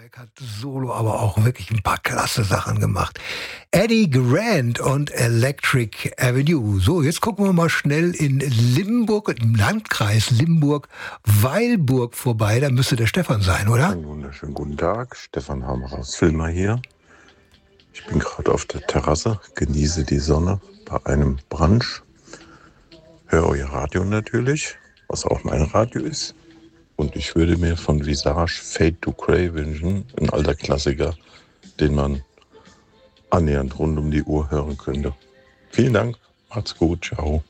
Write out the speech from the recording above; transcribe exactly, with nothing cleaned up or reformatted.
Beck hat solo aber auch wirklich ein paar klasse Sachen gemacht. Eddie Grant und Electric Avenue. So, jetzt gucken wir mal schnell in Limburg, im Landkreis Limburg-Weilburg vorbei. Da müsste der Stefan sein, oder? Einen wunderschönen guten Tag. Stefan Hammer aus Filmer hier. Ich bin gerade auf der Terrasse, genieße die Sonne bei einem Brunch. Höre euer Radio natürlich, was auch mein Radio ist. Und ich würde mir von Visage Fade to Grey wünschen, ein alter Klassiker, den man annähernd rund um die Uhr hören könnte. Vielen Dank, macht's gut, ciao.